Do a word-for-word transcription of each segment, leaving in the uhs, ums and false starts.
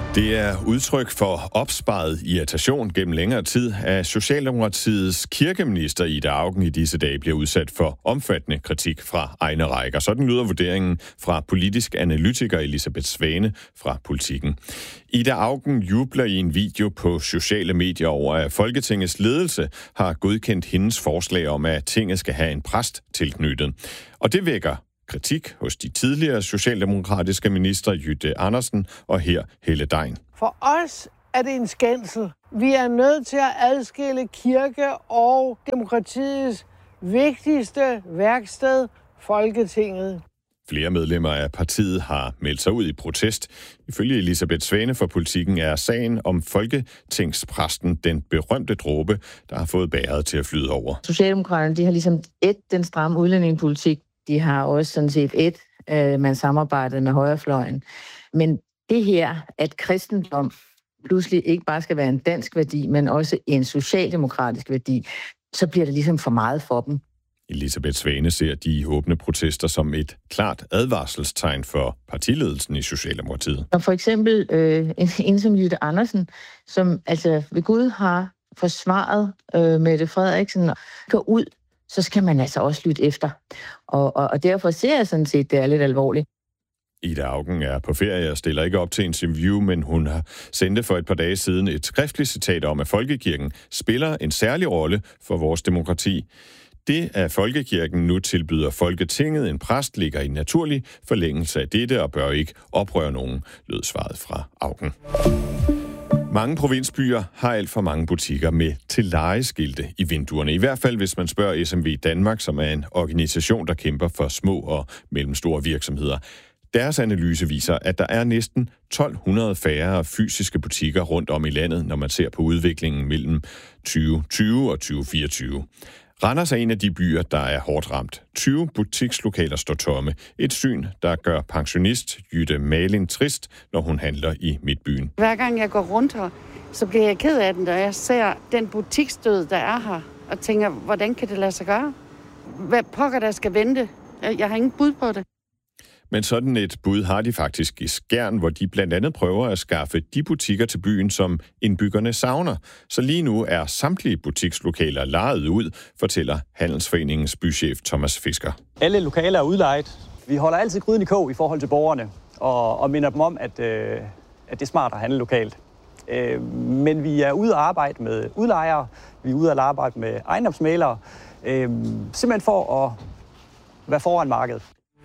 Det er udtryk for opsparet irritation gennem længere tid, at Socialdemokratiets kirkeminister Ida Auken i disse dage bliver udsat for omfattende kritik fra egne rækker. Sådan lyder vurderingen fra politisk analytiker Elisabeth Svane fra Politikken. Ida Auken jubler i en video på sociale medier over, at Folketingets ledelse har godkendt hendes forslag om, at tinget skal have en præst tilknyttet. Og det vækker kritik hos de tidligere socialdemokratiske ministre Jytte Andersen og her Helle Degn. For os er det en skændsel. Vi er nødt til at adskille kirke og demokratiets vigtigste værksted, Folketinget. Flere medlemmer af partiet har meldt sig ud i protest. Ifølge Elisabeth Svane fra Politikken er sagen om folketingspræsten den berømte dråbe, der har fået bæret til at flyde over. Socialdemokraterne, de har ligesom et den stramme udlændingepolitik. De har også sådan set et, øh, man samarbejder med højrefløjen. Men det her, at kristendom pludselig ikke bare skal være en dansk værdi, men også en socialdemokratisk værdi, så bliver det ligesom for meget for dem. Elisabeth Svane ser de åbne protester som et klart advarselstegn for partiledelsen i Socialdemokratiet. Og for eksempel øh, en, en som Jytte Andersen, som altså ved Gud har forsvaret øh, Mette Frederiksen, går ud, så skal man altså også lytte efter. Og, og, og derfor ser jeg sådan set, det er lidt alvorligt. Ida Auken er på ferie og stiller ikke op til interview, men hun har sendt for et par dage siden et skriftligt citat om, at folkekirken spiller en særlig rolle for vores demokrati. Det, at folkekirken nu tilbyder Folketinget en præst, ligger i naturlig forlængelse af dette og bør ikke oprøre nogen, lød svaret fra Auken. Mange provinsbyer har alt for mange butikker med til lejeskilte i vinduerne. I hvert fald, hvis man spørger S M V Danmark, som er en organisation, der kæmper for små og mellemstore virksomheder. Deres analyse viser, at der er næsten tolv hundrede færre fysiske butikker rundt om i landet, når man ser på udviklingen mellem tyve tyve og tyve fireogtyve. Randers er en af de byer, der er hårdt ramt. tyve butikslokaler står tomme. Et syn, der gør pensionist Jytte Malin trist, når hun handler i midtbyen. Hver gang jeg går rundt her, så bliver jeg ked af den, da jeg ser den butiksdød, der er her, og tænker, hvordan kan det lade sig gøre? Hvad pokker der skal vente? Jeg har ingen bud på det. Men sådan et bud har de faktisk i Skjern, hvor de blandt andet prøver at skaffe de butikker til byen, som indbyggerne savner. Så lige nu er samtlige butikslokaler lejet ud, fortæller Handelsforeningens bychef Thomas Fisker. Alle lokaler er udlejet. Vi holder altid gryden i kog i forhold til borgerne, og, og minder dem om, at, øh, at det er smart at handle lokalt. Øh, men vi er ude at arbejde med udlejere, vi er ude at arbejde med ejendomsmælere, øh, simpelthen for at være foran markedet.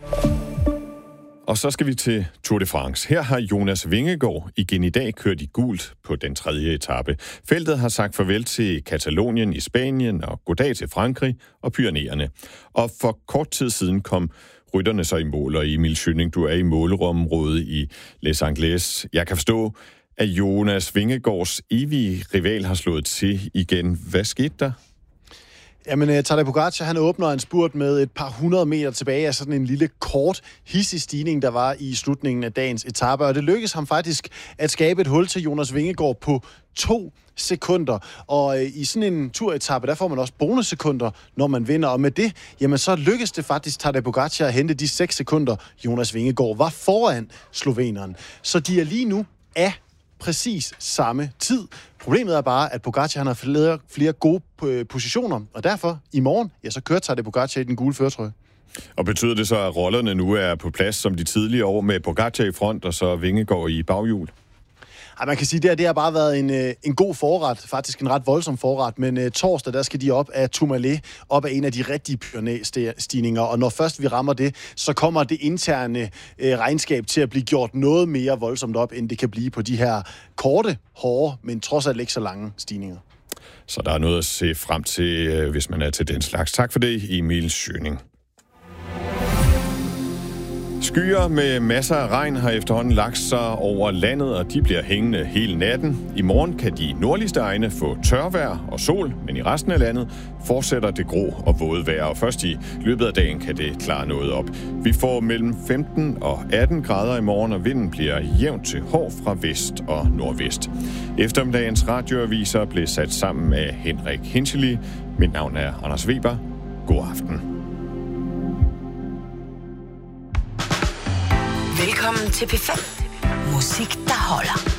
Og så skal vi til Tour de France. Her har Jonas Vingegaard igen i dag kørt i gult på den tredje etape. Feltet har sagt farvel til Katalonien i Spanien og goddag til Frankrig og Pyrenæerne. Og for kort tid siden kom rytterne så i mål, og Emil Schønning, du er i målrumrådet i Les Anglais. Jeg kan forstå, at Jonas Vingegaards evige rival har slået til igen. Hvad skete der? Jamen, Tadej Pogačar, han åbner en spurt med et par hundrede meter tilbage af sådan en lille kort, hissig stigning, der var i slutningen af dagens etape. Og det lykkedes ham faktisk at skabe et hul til Jonas Vingegaard på to sekunder. Og i sådan en turetappe, der får man også bonussekunder, når man vinder. Og med det, jamen så lykkedes det faktisk Tadej Pogačar at hente de seks sekunder, Jonas Vingegaard var foran sloveneren. Så de er lige nu af præcis samme tid. Problemet er bare, at Pogačar han har flere, flere gode positioner, og derfor i morgen, ja, så kører Tadej Pogačar i den gule førertrøje. Og betyder det så, at rollerne nu er på plads som de tidligere år med Pogačar i front og så Vingegaard i baghjul? Ja, man kan sige, at det har bare været en, en god forret, faktisk en ret voldsom forret, men uh, torsdag, der skal de op af Tourmalet, op af en af de rigtige Pyrenæ-stigninger, og når først vi rammer det, så kommer det interne uh, regnskab til at blive gjort noget mere voldsomt op, end det kan blive på de her korte, hårde, men trods alt ikke så lange stigninger. Så der er noget at se frem til, uh, hvis man er til den slags. Tak for det, Emil Schønning. Skyer med masser af regn har efterhånden lagt sig over landet, og de bliver hængende hele natten. I morgen kan de nordligste egne få tørvejr og sol, men i resten af landet fortsætter det grå og våde vejr, og først i løbet af dagen kan det klare noget op. Vi får mellem femten og atten grader i morgen, og vinden bliver jævnt til hård fra vest og nordvest. Eftermiddagens radioaviser blev sat sammen af Henrik Hinchely. Mit navn er Anders Weber. God aften. Velkommen til P fem. Musik, der holder.